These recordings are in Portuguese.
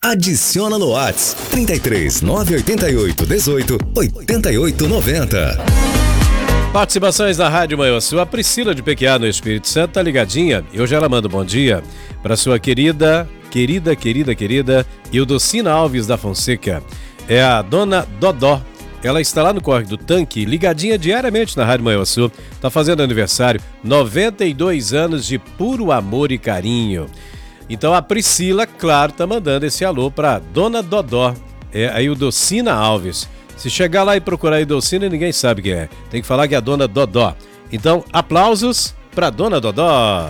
Adiciona no WhatsApp 33 988 18 88 90. Participações da Rádio Manhuaçu. A Priscila de Pequiá, no Espírito Santo, tá ligadinha e hoje ela manda um bom dia para sua querida Ildocina Alves da Fonseca. É a dona Dodó. Ela está lá no Córrego do Tanque, ligadinha diariamente na Rádio Manhuaçu. Tá fazendo aniversário, 92 anos de puro amor e carinho. Então a Priscila, claro, tá mandando esse alô pra dona Dodó, é a Ildocina Alves. Se chegar lá e procurar a Ildocina, ninguém sabe quem é. Tem que falar que é a dona Dodó. Então, aplausos pra dona Dodó.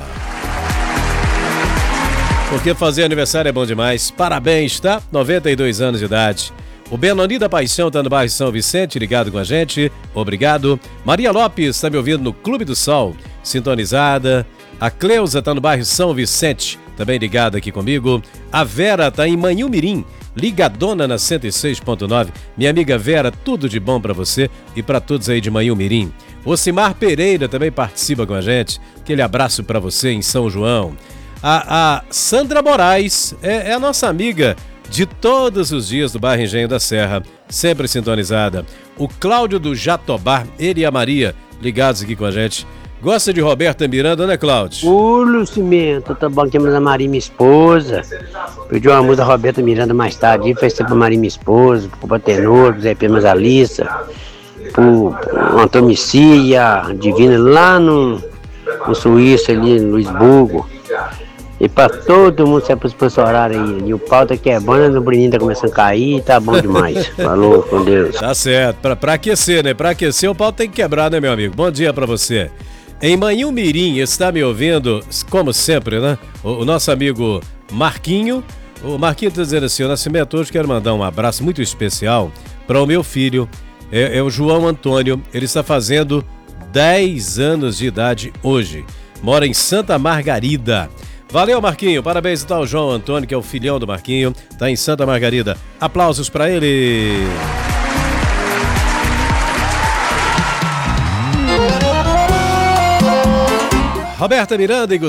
Porque fazer aniversário é bom demais. Parabéns, tá? 92 anos de idade. O Benoni da Paixão tá no bairro São Vicente, ligado com a gente. Obrigado. Maria Lopes tá me ouvindo no Clube do Sol, sintonizada. A Cleusa tá no bairro São Vicente, também ligada aqui comigo. A Vera tá em Manhumirim, ligadona na 106.9. Minha amiga Vera, tudo de bom pra você e pra todos aí de Manhumirim. O Cimar Pereira também participa com a gente. Aquele abraço pra você em São João. A Sandra Moraes é a nossa amiga de todos os dias do bairro Engenho da Serra, sempre sintonizada. O Cláudio do Jatobá, ele e a Maria, ligados aqui com a gente. Gosta de Roberta Miranda, né, Cláudio? Lucimento, tá bom que a Maria, minha esposa. Pediu uma música da Roberta Miranda mais tarde, fez tempo pra Maria, minha esposa, pro Tenor, pro Zé Pedro Alissa, pro Antônio Missia, Divina lá no Suíço, ali no Luisburgo. E pra todo mundo se para esse horário aí. E o pau tá quebrando, o Bruninho tá começando a cair, tá bom demais. Falou, com Deus. Tá certo, pra aquecer, né? Pra aquecer o pau tem que quebrar, né, meu amigo? Bom dia pra você. Em Manhumirim, está me ouvindo, como sempre, né? O nosso amigo Marquinho. O Marquinho tá dizendo assim: o Nascimento, hoje quero mandar um abraço muito especial para o meu filho, é o João Antônio. Ele está fazendo 10 anos de idade hoje. Mora em Santa Margarida. Valeu, Marquinho. Parabéns então ao João Antônio, que é o filhão do Marquinho. Tá em Santa Margarida. Aplausos para ele. Roberta Miranda e